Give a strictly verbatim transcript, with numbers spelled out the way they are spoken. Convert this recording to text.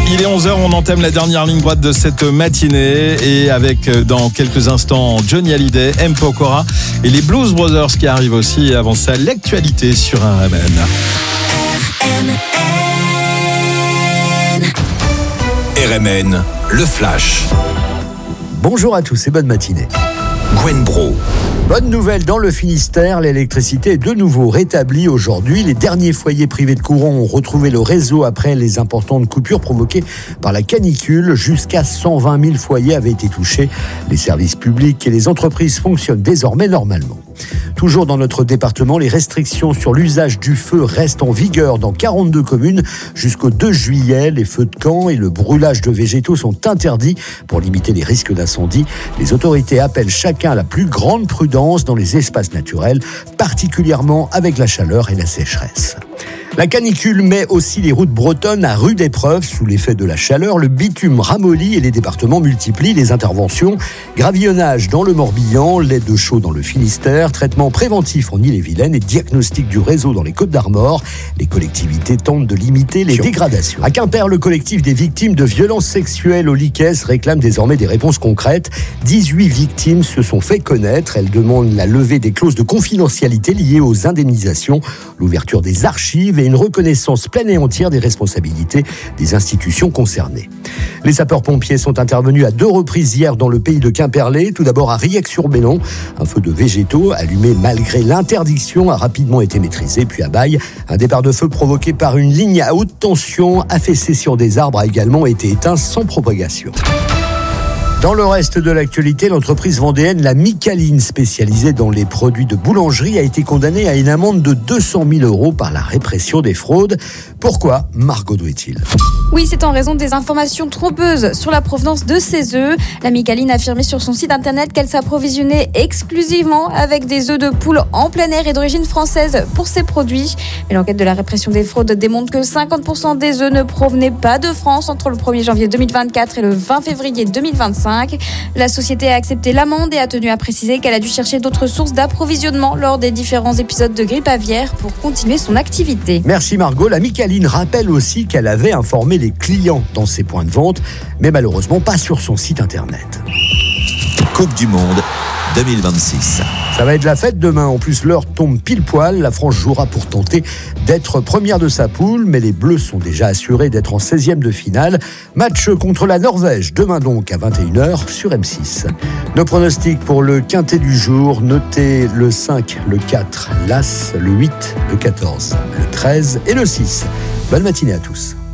Il est onze heures, on entame la dernière ligne droite de cette matinée et avec dans quelques instants Johnny Hallyday, M. Pokora et les Blues Brothers qui arrivent aussi. Avant ça, l'actualité sur R M N. R M N, le Flash. Bonjour à tous et bonne matinée. Gwen Bro. Bonne nouvelle dans le Finistère, l'électricité est de nouveau rétablie aujourd'hui. Les derniers foyers privés de courant ont retrouvé le réseau après les importantes coupures provoquées par la canicule. Jusqu'à cent vingt mille foyers avaient été touchés. Les services publics et les entreprises fonctionnent désormais normalement. Toujours dans notre département, les restrictions sur l'usage du feu restent en vigueur dans quarante-deux communes jusqu'au deux juillet. Les feux de camp et le brûlage de végétaux sont interdits pour limiter les risques d'incendie. Les autorités appellent chacun à la plus grande prudence dans les espaces naturels, particulièrement avec la chaleur et la sécheresse. La canicule met aussi les routes bretonnes à rude épreuve. Sous l'effet de la chaleur, le bitume ramollit et les départements multiplient les interventions. Gravillonnage dans le Morbihan, lait de chaux dans le Finistère, traitement préventif en Ille-et-Vilaine et diagnostic du réseau dans les Côtes-d'Armor. Les collectivités tentent de limiter les dégradations. À Quimper, le collectif des victimes de violences sexuelles au Liquès réclame désormais des réponses concrètes. dix-huit victimes se sont fait connaître. Elles demandent la levée des clauses de confidentialité liées aux indemnisations, l'ouverture des archives et une reconnaissance pleine et entière des responsabilités des institutions concernées. Les sapeurs-pompiers sont intervenus à deux reprises hier dans le pays de Quimperlé. Tout d'abord à Riec-sur-Bélon. Un feu de végétaux allumé malgré l'interdiction a rapidement été maîtrisé. Puis à Baille, un départ de feu provoqué par une ligne à haute tension affaissée sur des arbres a également été éteint sans propagation. Dans le reste de l'actualité, l'entreprise vendéenne La Micaline, spécialisée dans les produits de boulangerie, a été condamnée à une amende de deux cent mille euros par la répression des fraudes. Pourquoi, Margot Douet-il ? Oui, c'est en raison des informations trompeuses sur la provenance de ces œufs. La Micaline a affirmé sur son site internet qu'elle s'approvisionnait exclusivement avec des œufs de poule en plein air et d'origine française pour ses produits. Mais l'enquête de la répression des fraudes démontre que cinquante pour cent des œufs ne provenaient pas de France entre le premier janvier deux mille vingt-quatre et le vingt février deux mille vingt-cinq. La société a accepté l'amende et a tenu à préciser qu'elle a dû chercher d'autres sources d'approvisionnement lors des différents épisodes de grippe aviaire pour continuer son activité. Merci Margot. La Micaline rappelle aussi qu'elle avait informé les clients dans ses points de vente, mais malheureusement pas sur son site internet. Coupe du Monde deux mille vingt-six. Ça va être la fête demain. En plus, l'heure tombe pile poil. La France jouera pour tenter d'être première de sa poule, mais les Bleus sont déjà assurés d'être en seizième de finale. Match contre la Norvège, demain donc à vingt et une heures sur M six. Nos pronostics pour le quintet du jour, notez le cinq, le quatre, l'As, le huit, le quatorze, le treize et le six. Bonne matinée à tous.